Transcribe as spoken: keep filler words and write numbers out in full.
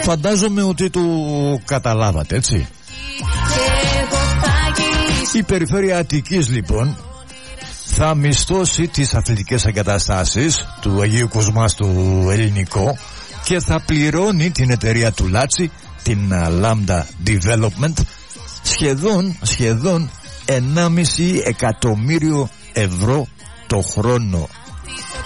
Φαντάζομαι ότι το καταλάβατε, έτσι. Η περιφέρεια Αττικής λοιπόν θα μισθώσει τις αθλητικές εγκαταστάσεις του Αγίου Κοσμά στο Ελληνικό και θα πληρώνει την εταιρεία του Λάτσι, την Lambda Development, σχεδόν, σχεδόν ενάμιση εκατομμύριο ευρώ το χρόνο.